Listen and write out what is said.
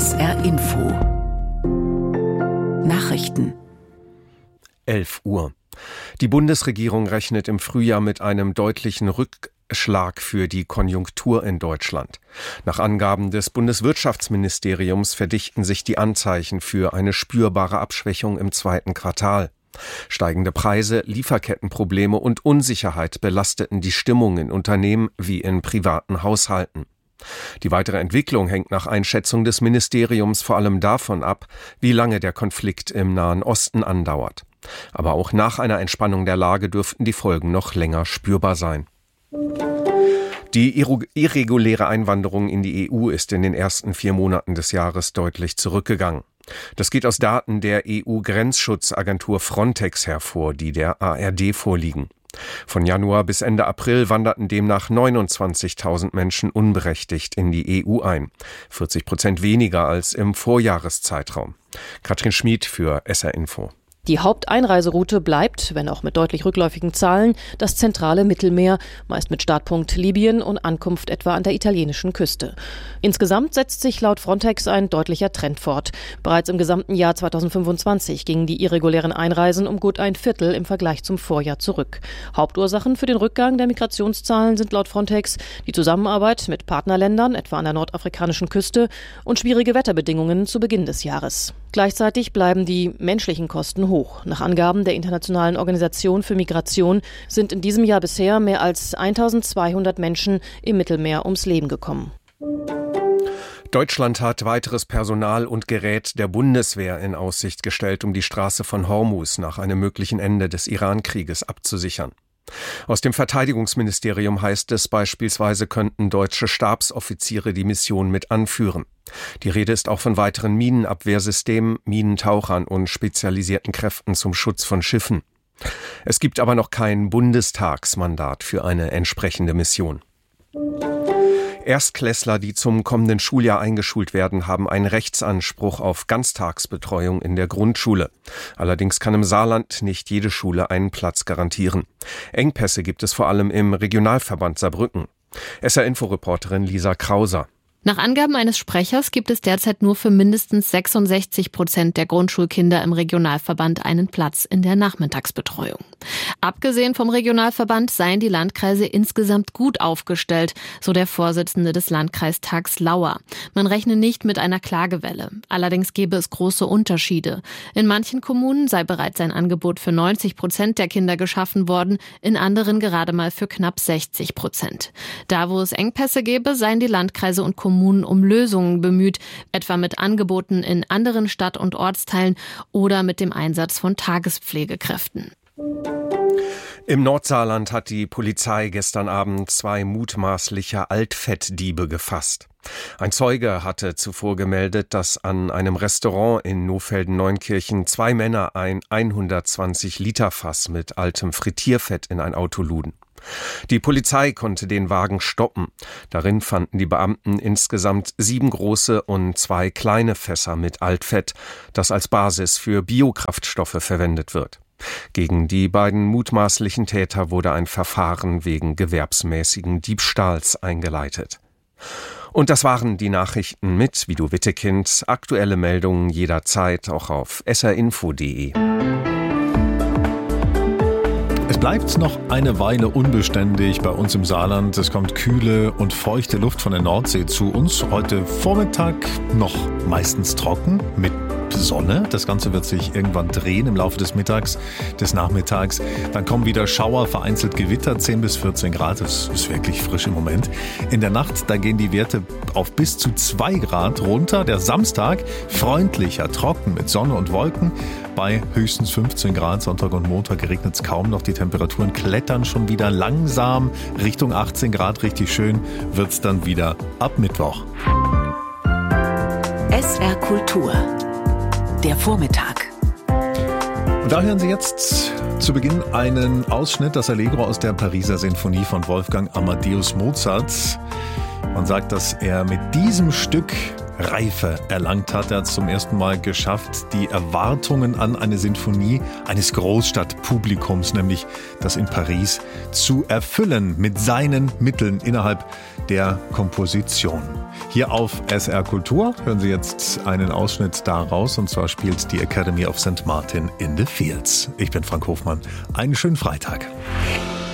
SR Info Nachrichten 11 Uhr. Die Bundesregierung rechnet im Frühjahr mit einem deutlichen Rückschlag für die Konjunktur in Deutschland. Nach Angaben des Bundeswirtschaftsministeriums verdichten sich die Anzeichen für eine spürbare Abschwächung im zweiten Quartal. Steigende Preise, Lieferkettenprobleme und Unsicherheit belasteten die Stimmung in Unternehmen wie in privaten Haushalten. Die weitere Entwicklung hängt nach Einschätzung des Ministeriums vor allem davon ab, wie lange der Konflikt im Nahen Osten andauert. Aber auch nach einer Entspannung der Lage dürften die Folgen noch länger spürbar sein. Die irreguläre Einwanderung in die EU ist in den ersten 4 Monaten des Jahres deutlich zurückgegangen. Das geht aus Daten der EU-Grenzschutzagentur Frontex hervor, die der ARD vorliegen. Von Januar bis Ende April wanderten demnach 29.000 Menschen unberechtigt in die EU ein. 40% weniger als im Vorjahreszeitraum. Katrin Schmid für SR Info. Die Haupteinreiseroute bleibt, wenn auch mit deutlich rückläufigen Zahlen, das zentrale Mittelmeer, meist mit Startpunkt Libyen und Ankunft etwa an der italienischen Küste. Insgesamt setzt sich laut Frontex ein deutlicher Trend fort. Bereits im gesamten Jahr 2025 gingen die irregulären Einreisen um gut ein Viertel im Vergleich zum Vorjahr zurück. Hauptursachen für den Rückgang der Migrationszahlen sind laut Frontex die Zusammenarbeit mit Partnerländern, etwa an der nordafrikanischen Küste, und schwierige Wetterbedingungen zu Beginn des Jahres. Gleichzeitig bleiben die menschlichen Kosten hoch. Nach Angaben der Internationalen Organisation für Migration sind in diesem Jahr bisher mehr als 1200 Menschen im Mittelmeer ums Leben gekommen. Deutschland hat weiteres Personal und Gerät der Bundeswehr in Aussicht gestellt, um die Straße von Hormuz nach einem möglichen Ende des Iran-Krieges abzusichern. Aus dem Verteidigungsministerium heißt es, beispielsweise könnten deutsche Stabsoffiziere die Mission mit anführen. Die Rede ist auch von weiteren Minenabwehrsystemen, Minentauchern und spezialisierten Kräften zum Schutz von Schiffen. Es gibt aber noch kein Bundestagsmandat für eine entsprechende Mission. Erstklässler, die zum kommenden Schuljahr eingeschult werden, haben einen Rechtsanspruch auf Ganztagsbetreuung in der Grundschule. Allerdings kann im Saarland nicht jede Schule einen Platz garantieren. Engpässe gibt es vor allem im Regionalverband Saarbrücken. SR-Info-Reporterin Lisa Krauser. Nach Angaben eines Sprechers gibt es derzeit nur für mindestens 66% der Grundschulkinder im Regionalverband einen Platz in der Nachmittagsbetreuung. Abgesehen vom Regionalverband seien die Landkreise insgesamt gut aufgestellt, so der Vorsitzende des Landkreistags Lauer. Man rechne nicht mit einer Klagewelle. Allerdings gebe es große Unterschiede. In manchen Kommunen sei bereits ein Angebot für 90% der Kinder geschaffen worden, in anderen gerade mal für knapp 60%. Da, wo es Engpässe gäbe, seien die Landkreise und Kommunen um Lösungen bemüht, etwa mit Angeboten in anderen Stadt- und Ortsteilen oder mit dem Einsatz von Tagespflegekräften. Im Nordsaarland hat die Polizei gestern Abend 2 mutmaßliche Altfettdiebe gefasst. Ein Zeuge hatte zuvor gemeldet, dass an einem Restaurant in Nohfelden-Neunkirchen 2 Männer ein 120-Liter-Fass mit altem Frittierfett in ein Auto luden. Die Polizei konnte den Wagen stoppen. Darin fanden die Beamten insgesamt 7 große und 2 kleine Fässer mit Altfett, das als Basis für Biokraftstoffe verwendet wird. Gegen die beiden mutmaßlichen Täter wurde ein Verfahren wegen gewerbsmäßigen Diebstahls eingeleitet. Und das waren die Nachrichten mit Vido Wittekind. Aktuelle Meldungen jederzeit auch auf srinfo.de. Es bleibt noch eine Weile unbeständig bei uns im Saarland. Es kommt kühle und feuchte Luft von der Nordsee zu uns. Heute Vormittag noch meistens trocken mit Sonne. Das Ganze wird sich irgendwann drehen im Laufe des Mittags, des Nachmittags. Dann kommen wieder Schauer, vereinzelt Gewitter, 10 bis 14 Grad. Das ist wirklich frisch im Moment. In der Nacht, da gehen die Werte auf bis zu 2 Grad runter. Der Samstag freundlicher, trocken mit Sonne und Wolken. Bei höchstens 15 Grad. Sonntag und Montag regnet es kaum noch. Die Temperaturen klettern schon wieder langsam Richtung 18 Grad. Richtig schön wird's dann wieder ab Mittwoch. SR Kultur. Der Vormittag. Und da hören Sie jetzt zu Beginn einen Ausschnitt, das Allegro aus der Pariser Sinfonie von Wolfgang Amadeus Mozart. Man sagt, dass er mit diesem Stück Reife erlangt hat. Er hat es zum ersten Mal geschafft, die Erwartungen an eine Sinfonie eines Großstadtpublikums, nämlich das in Paris, zu erfüllen mit seinen Mitteln innerhalb der Komposition. Hier auf SR Kultur hören Sie jetzt einen Ausschnitt daraus, und zwar spielt die Academy of St. Martin in the Fields. Ich bin Frank Hofmann. Einen schönen Freitag.